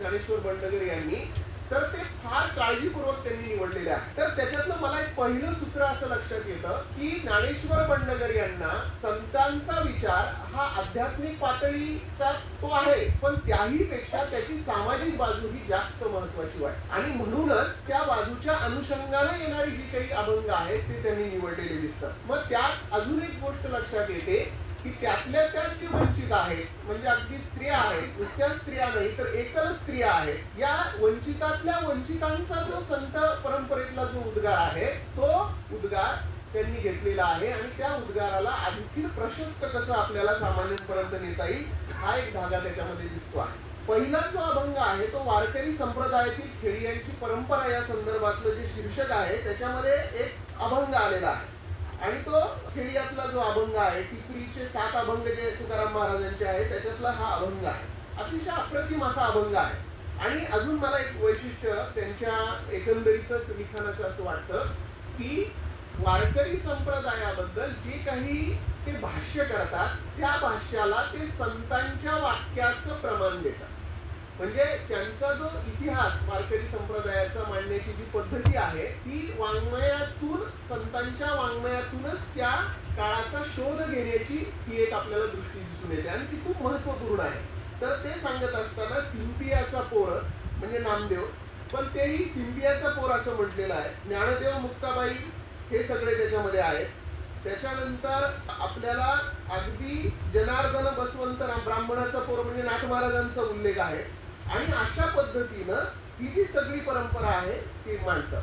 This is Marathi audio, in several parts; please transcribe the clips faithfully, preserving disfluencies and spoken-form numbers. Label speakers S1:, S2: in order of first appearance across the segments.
S1: ज्ञानेश्वर बंडगर यांनी, तर ते फार काळजीपूर्वक त्यांनी निवडलेले आहे. तर त्याच्यातलं मला एक पहिलं सूत्र असं लक्षात येतं की ज्ञानेश्वर बंडगर यांना संतांचा विचार हा आध्यात्मिक पातळीचा तो आहे, पण त्याही पेक्षा त्याची सामाजिक बाजू ही जास्त महत्वाची वाटते आणि म्हणूनच त्या बाजूच्या अनुषंगाने येणारी जी काही अभंग आहेत ते त्यांनी निवडलेले दिसतात. मग त्यात अजून एक गोष्ट लक्षात येते की त्यातल्या त्यात जे वंचित आहेत, म्हणजे अगदी स्त्रिया आहेत, नुसत्या स्त्रिया नाही तर एकल स्त्रिया आहेत, या वंचितातल्या वंचितांचा जो संत परंपरेतला जो उद्गार आहे तो उद्गार त्यांनी घेतलेला आहे आणि त्या उद्गाराला आणखी प्रशस्त कसं आपल्याला सामान्यांपर्यंत नेता येईल हा एक धागा त्याच्यामध्ये दिसतो आहे. पहिला जो अभंग आहे तो वारकरी संप्रदायातील खेडियांची परंपरा या संदर्भातलं जे शीर्षक आहे त्याच्यामध्ये एक अभंग आलेला आहे आणि तो खेडियातला जो अभंग आहे, टिपरीचे सात अभंग जे तुकाराम महाराजांचे आहेत त्याच्यातला हा अभंग आहे. अतिशय अप्रतिम असा अभंग आहे आणि अजून मला एक वैशिष्ट्य त्यांच्या एकंदरीतच लिखाणाचं असं वाटतं की वारकरी संप्रदायाबद्दल जे काही ते भाष्य करतात त्या भाष्याला ते संतांच्या वाक्याचं प्रमाण देतात. म्हणजे त्यांचा जो इतिहास वारकरी संप्रदायाचा मांडण्याची जी पद्धती आहे ती वाङ्मयातून, संतांच्या वाङ्मयातूनच त्या काळाचा शोध घेण्याची ही एक आपल्याला दृष्टी दिसून येते आणि ती खूप महत्वपूर्ण आहे. तर ते सांगत असताना सिंपियाचा पोर म्हणजे नामदेव, पण तेही सिंपियाचा पोर असं म्हटलेलं आहे. ज्ञानदेव, मुक्ताबाई हे सगळे त्याच्यामध्ये आहेत. त्याच्यानंतर आपल्याला अगदी जनार्दन बसवंत ब्राह्मणाचा पोर म्हणजे नाथ महाराजांचा उल्लेख आहे आणि अशा पद्धतीनं ही जी सगळी परंपरा आहे ती मांडतात.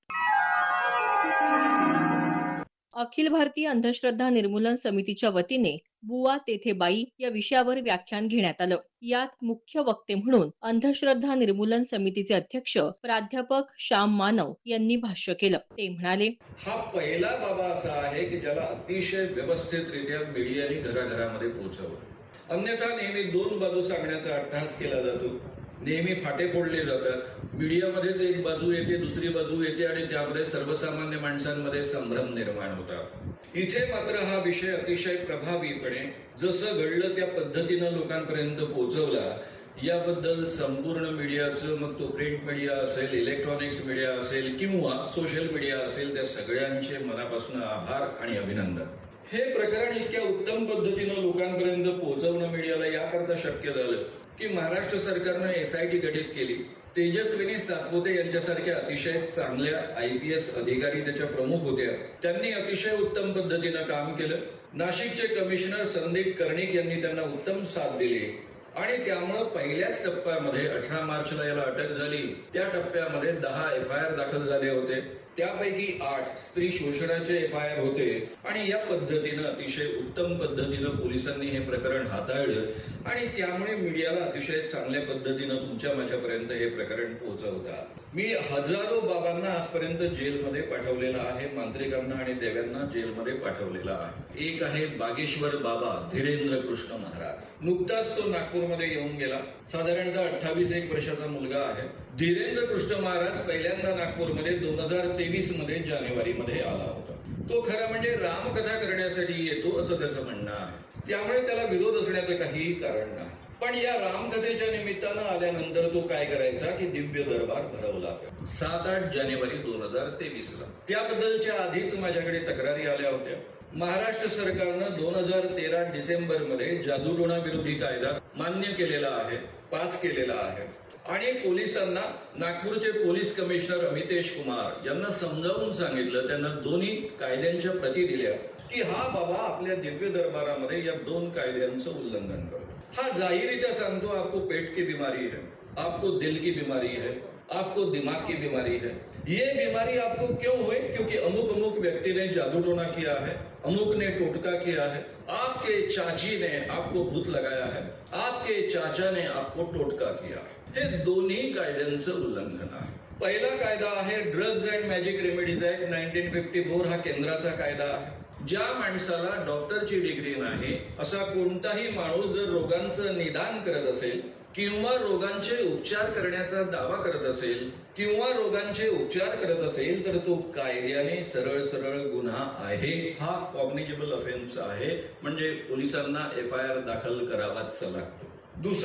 S2: अखिल भारतीय अंधश्रद्धा निर्मूलन समितीच्या वतीने बुवा तेथे बाई या विषयावर व्याख्यान घेण्यात आलं. यात मुख्य वक्ते म्हणून अंधश्रद्धा निर्मूलन समितीचे अध्यक्ष प्राध्यापक श्याम मानव यांनी भाष्य केलं. ते म्हणाले,
S3: हा पहिला बाबा असा आहे की ज्याला अतिशय व्यवस्थितरित्या मीडियाने घराघरामध्ये पोहोचवलं. अन्यथा नेहमी दोन बाजू सांगण्याचा अट्टहास केला जातो, नेहमी फाटे फोडले जातात, मीडियामध्येच एक बाजू येते, दुसरी बाजू येते आणि त्यामध्ये सर्वसामान्य माणसांमध्ये संभ्रम निर्माण होतात. इथे मात्र हा विषय अतिशय प्रभावीपणे जसं घडलं त्या पद्धतीनं लोकांपर्यंत पोहोचवला. याबद्दल संपूर्ण मीडियाचं, मग तो प्रिंट मीडिया असेल, इलेक्ट्रॉनिक्स मीडिया असेल किंवा सोशल मीडिया असेल, त्या सगळ्यांचे मनापासून आभार आणि अभिनंदन. हे प्रकरण इतक्या उत्तम पद्धतीनं लोकांपर्यंत पोहोचवणं मीडियाला याकरता शक्य झालं की महाराष्ट्र सरकारनं एसआयटी गठीत केली. तेजस्विनी सातपुते यांच्यासारख्या अतिशय चांगल्या आयपीएस अधिकारी त्याच्या प्रमुख होत्या. त्यांनी अतिशय उत्तम पद्धतीनं काम केलं. नाशिकचे कमिशनर संदीप कर्णिक यांनी त्यांना उत्तम साथ दिली आणि त्यामुळे पहिल्याच टप्प्यामध्ये अठरा मार्चला याला अटक झाली. त्या टप्प्यामध्ये दहा एफ आय आर दाखल झाले होते, त्यापैकी आठ स्त्री शोषणाचे एफ आय आर होते आणि या पद्धतीनं अतिशय उत्तम पद्धतीनं पोलिसांनी हे प्रकरण हाताळलं आणि त्यामुळे मीडियाला अतिशय चांगल्या पद्धतीनं तुमच्या माझ्यापर्यंत हे प्रकरण पोहोचवतात. मी हजारो बाबांना आजपर्यंत जेलमध्ये पाठवलेला आहे, मांत्रिकांना आणि देव्यांना जेलमध्ये पाठवलेला आहे. एक आहे बागेश्वर बाबा धीरेंद्र कृष्ण महाराज. नुकताच तो नागपूरमध्ये येऊन गेला. साधारणतः अठ्ठावीस एक वर्षाचा मुलगा आहे. धीरेंद्र कृष्ण महाराज पहिल्यांदा नागपूरमध्ये दोन हजार तेवीस मध्ये जानेवारीमध्ये आला होता. तो खरा म्हणजे रामकथा करण्यासाठी येतो असं त्याचं म्हणणं आहे. त्यामुळे त्याला विरोध असण्याचं काहीही कारण नाही. पण या रामकथेच्या निमित्तानं आल्यानंतर तो काय करायचा की दिव्य दरबार भरवला सात आठ जानेवारी दोन हजार तेवीस ला. त्याबद्दलच्या आधीच माझ्याकडे तक्रारी आल्या होत्या. महाराष्ट्र सरकारनं दोन हजार तेरा डिसेंबर मध्ये जादूटोणा विरोधी कायदा मान्य केलेला आहे, पास केलेला आहे आणि पोलिसांना, नागपूरचे पोलीस कमिशनर अमितेश कुमार यांना समजावून सांगितलं, त्यांना दोन्ही कायद्यांच्या प्रती दिल्या की हा बाबा आपल्या दिव्य दरबारामध्ये या दोन कायद्यांचं उल्लंघन करतो. हा जाहीररित्या सांगतो आपको पेट की बीमारी है, आपको दिल की बीमारी है, आपको दिमाग की बीमारी है. ये बीमारी आपको क्यों हुई? क्योंकि अमुक अमुक व्यक्ति ने जादू टोना किया है, अमुक ने टोटका किया है, आपके चाची ने आपको भूत लगाया है, आपके चाचा ने आपको टोटका किया है. हे दोन्ही कायद्यांचं उल्लंघन आहे. पहिला कायदा आहे drugs and magic remedies act nineteen fifty four. हा केंद्राचा कायदा आहे. ज्या माणसाला डॉक्टरची डिग्री नाही असा कोणताही माणूस जर रोगांचं निदान करत असेल किंवा रोगांचे उपचार करण्याचा दावा करत असेल किंवा रोगांचे उपचार करत असेल तर तो कायद्याने सरळ सरळ गुन्हा आहे. हा कॉग्निजेबल ऑफेन्स आहे, म्हणजे पोलिसांना एफ आय आर दाखल करावाच लागतो. दुसरा